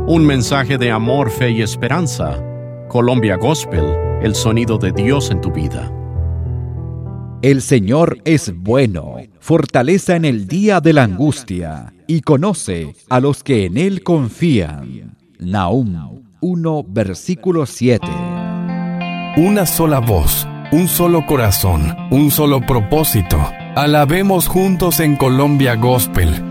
Un mensaje de amor, fe y esperanza. Colombia Gospel, el sonido de Dios en tu vida. El Señor es bueno, fortaleza en el día de la angustia, y conoce a los que en Él confían. Nahum 1, versículo 7. Una sola voz, un solo corazón, un solo propósito. Alabemos juntos en Colombia Gospel,